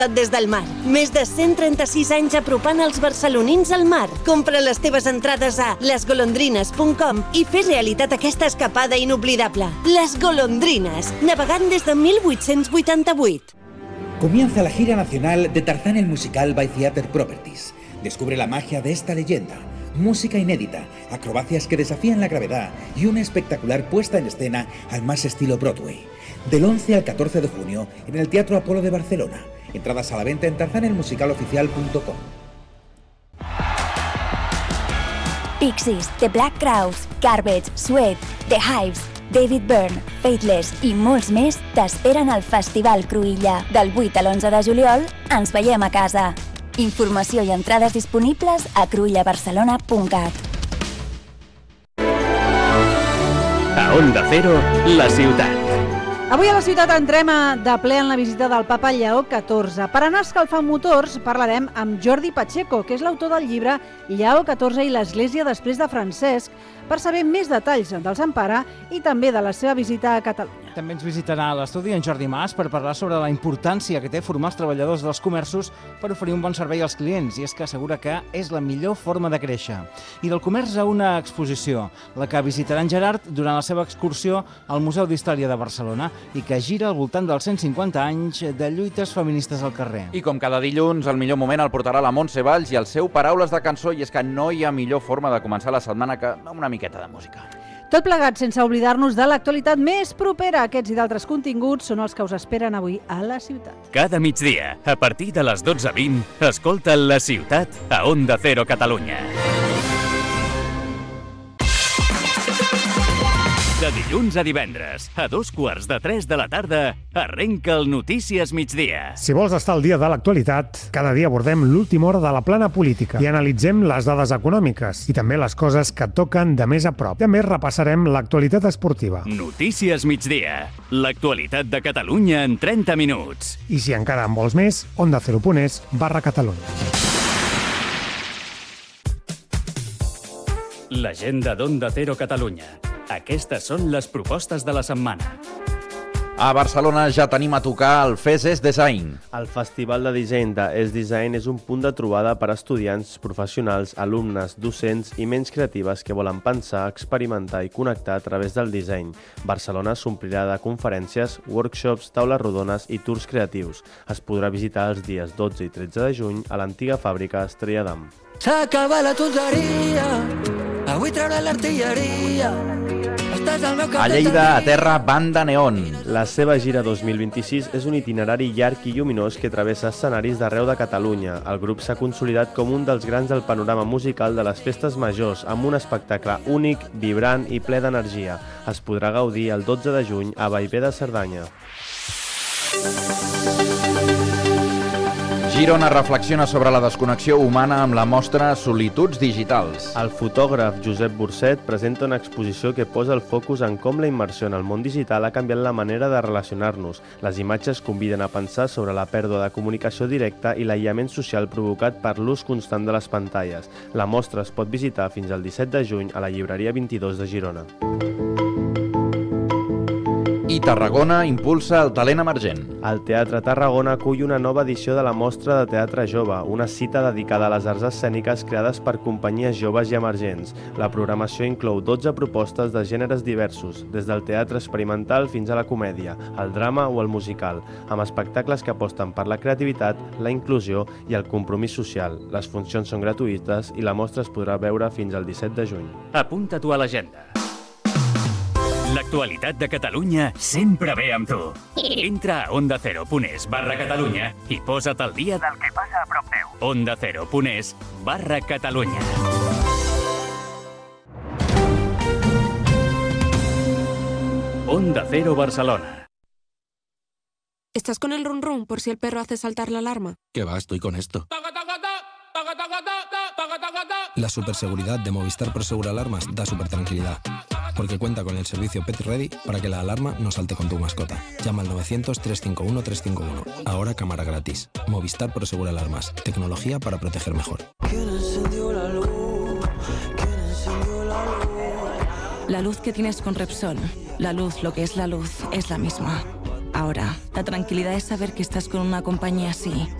Des del mar. Més de 136 anys apropant els barcelonins al mar. Compra les teves entrades a lesgolondrines.com i fes realitat aquesta escapada inoblidable. Les Golondrines, navegant des de 1888. Comienza la gira nacional de Tarzán el musical by Theater Properties. Descubre la magia de esta leyenda. Música inédita, acrobacias que desafían la gravedad y una espectacular puesta en escena al más estilo Broadway. Del 11 al 14 de junio en el Teatro Apolo de Barcelona. Entradas a la venta en tarzanelmusicaloficial.com. Pixies, The Black Crowes, Garbage, Sweat, The Hives, David Byrne, Faithless i molts més t'esperen al Festival Cruïlla. Del 8 a l'11 de juliol ens veiem a casa. Informació i entrades disponibles a cruïllabarcelona.cat. A Onda Cero, la ciutat. Avui a la ciutat entrem de ple en la visita del papa Lleó XIV. Per anar escalfant motors parlarem amb Jordi Pacheco, que és l'autor del llibre Lleó XIV i l'Església després de Francesc, per saber més detalls del Sant Pare i també de la seva visita a Catalunya. També ens visitarà a l'estudi en Jordi Mas per parlar sobre la importància que té formar els treballadors dels comerços per oferir un bon servei als clients, i és que assegura que és la millor forma de créixer. I del comerç a una exposició, la que visitarà en Gerard durant la seva excursió al Museu d'Història de Barcelona i que gira al voltant dels 150 anys de lluites feministes al carrer. I com cada dilluns, el millor moment el portarà la Montse Valls i el seu Paraules de cançó, i és que no hi ha millor forma de començar la setmana que amb una miqueta de música. Tot plegat sense oblidar-nos de l'actualitat més propera. Aquests i d'altres continguts són els que us esperen avui a la ciutat. Cada migdia, a partir de les 12:20, escolta La Ciutat a Onda Cero Catalunya. De dilluns a divendres, a 2:45 de la tarda, arrenca el Notícies Migdia. Si vols estar al dia de l'actualitat, cada dia abordem l'última hora de la plana política i analitzem les dades econòmiques i també les coses que toquen de més a prop. També repassarem l'actualitat esportiva. Notícies Migdia, l'actualitat de Catalunya en 30 minuts. I si encara en vols més, ondacero.es/Catalunya. L'agenda d'Onda Cero Catalunya. Aquestes són les propostes de la setmana. A Barcelona ja tenim a tocar el FES Design. El Festival de Disseny de Es Design és un punt de trobada per a estudiants, professionals, alumnes, docents i ments creatives que volen pensar, experimentar i connectar a través del disseny. Barcelona s'omplirà de conferències, workshops, taules rodones i tours creatius. Es podrà visitar els dies 12 i 13 de juny a l'antiga fàbrica Estrella d'Am. S'acaba la tonteria, avui trauré l'artilleria. A Lleida, a terra, Banda Neon. La seva gira 2026 és un itinerari llarg i lluminós que travessa escenaris d'arreu de Catalunya. El grup s'ha consolidat com un dels grans del panorama musical de les festes majors, amb un espectacle únic, vibrant i ple d'energia. Es podrà gaudir el 12 de juny a Bellver de Cerdanya. Girona reflexiona sobre la desconnexió humana amb la mostra Solituds Digitals. El fotògraf Josep Burcet presenta una exposició que posa el focus en com la immersió en el món digital ha canviat la manera de relacionar-nos. Les imatges conviden a pensar sobre la pèrdua de comunicació directa i l'aïllament social provocat per l'ús constant de les pantalles. La mostra es pot visitar fins al 17 de juny a la llibreria 22 de Girona. I Tarragona impulsa el talent emergent. El Teatre Tarragona acull una nova edició de la Mostra de Teatre Jove, una cita dedicada a les arts escèniques creades per companyies joves i emergents. La programació inclou 12 propostes de gèneres diversos, des del teatre experimental fins a la comèdia, el drama o el musical, amb espectacles que aposten per la creativitat, la inclusió i el compromís social. Les funcions són gratuïtes i la mostra es podrà veure fins al 17 de juny. Apunta-t'ho a l'agenda. L'actualitat de Catalunya sempre ve amb tu. Entra a ondacero.es/Catalunya i posa't al dia del que passa a prop teu. ondacero.es/Catalunya. Onda Cero Barcelona. ¿Estás con el run run por si el perro hace saltar la alarma? ¿Qué va? Estoy con esto. La superseguridad de Movistar Prosegur Alarmas da supertranquilidad, porque cuenta con el servicio Pet Ready para que la alarma no salte con tu mascota. Llama al 900-351-351. Ahora cámara gratis. Movistar Prosegur Alarmas. Tecnología para proteger mejor. ¿Quién encendió la luz? ¿Quién encendió la luz? La luz que tienes con Repsol. La luz, lo que es la luz, es la misma. Ahora, la tranquilidad es saber que estás con una compañía así,